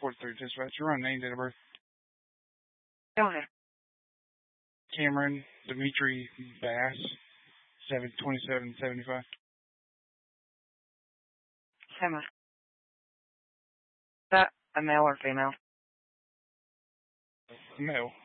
43 dispatch. You're on name, date of birth. Go ahead. Cameron Dimitri Bass, 72775. Is that a male or female? Male.